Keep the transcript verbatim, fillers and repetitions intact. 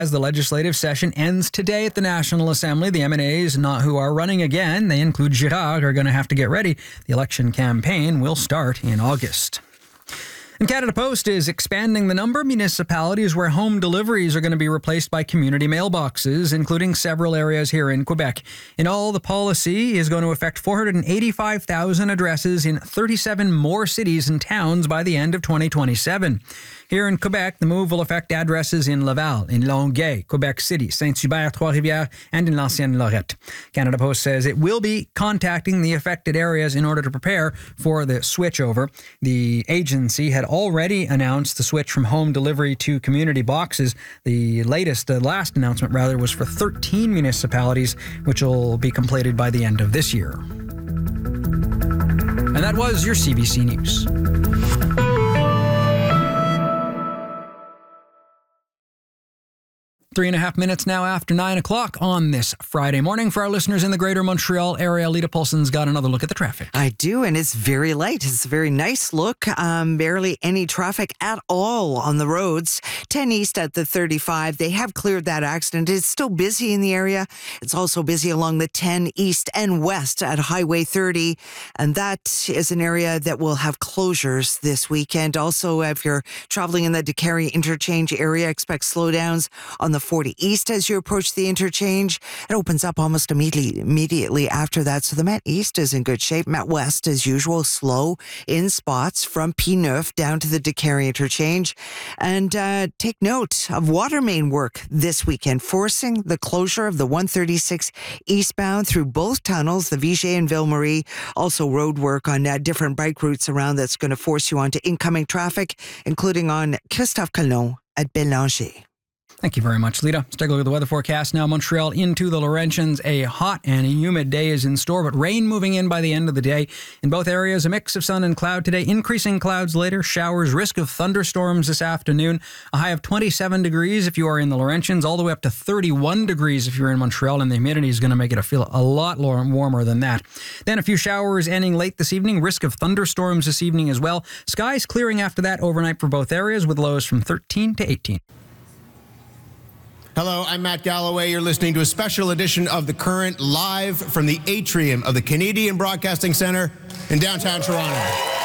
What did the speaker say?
As the legislative session ends today at the National Assembly, the M N As not who are running again, they include Girard, are going to have to get ready. The election campaign will start in August. And Canada Post is expanding the number of municipalities where home deliveries are going to be replaced by community mailboxes, including several areas here in Quebec. In all, the policy is going to affect four hundred eighty-five thousand addresses in thirty-seven more cities and towns by the end of twenty twenty-seven. Here in Quebec, the move will affect addresses in Laval, in Longueuil, Quebec City, Saint-Hubert, Trois-Rivières, and in l'Ancienne Lorette. Canada Post says it will be contacting the affected areas in order to prepare for the switchover. The agency had already announced the switch from home delivery to community boxes. The latest, the last announcement rather, was for thirteen municipalities, which will be completed by the end of this year. And that was your C B C News. Three and a half minutes now after nine o'clock on this Friday morning. For our listeners in the greater Montreal area, Lita Paulson's got another look at the traffic. I do, and it's very light. It's a very nice look. Um, barely any traffic at all on the roads. ten East at the thirty-five. They have cleared that accident. It's still busy in the area. It's also busy along the ten East and West at Highway thirty. And that is an area that will have closures this weekend. Also, if you're traveling in the DeCarry interchange area, expect slowdowns on the forty East as you approach the interchange. It opens up almost immediately immediately after that. So the Met East is in good shape. Met West, as usual, slow in spots from P nine down to the DeCarry interchange. And uh, take note of water main work this weekend, forcing the closure of the one thirty-six eastbound through both tunnels, the Vigier and Ville Marie. Also road work on uh, different bike routes around that's going to force you onto incoming traffic, including on Christophe Colomb at Bélanger. Thank you very much, Lita. Let's take a look at the weather forecast now. Montreal into the Laurentians. A hot and humid day is in store, but rain moving in by the end of the day. In both areas, a mix of sun and cloud today. Increasing clouds later. Showers. Risk of thunderstorms this afternoon. A high of twenty-seven degrees if you are in the Laurentians, all the way up to thirty-one degrees if you're in Montreal, and the humidity is going to make it feel a lot warmer than that. Then a few showers ending late this evening. Risk of thunderstorms this evening as well. Skies clearing after that overnight for both areas with lows from thirteen to eighteen. Hello, I'm Matt Galloway. You're listening to a special edition of The Current live from the atrium of the Canadian Broadcasting Centre in downtown Toronto.